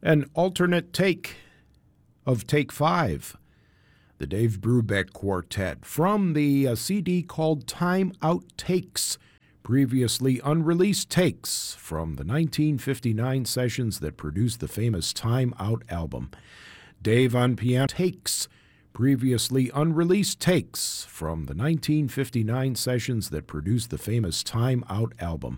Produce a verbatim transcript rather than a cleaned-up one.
An alternate take of Take Five, the Dave Brubeck Quartet, from the uh, C D called Time Out Takes, previously unreleased takes from the nineteen fifty-nine sessions that produced the famous Time Out album. Dave on piano takes, previously unreleased takes from the nineteen fifty-nine sessions that produced the famous Time Out album.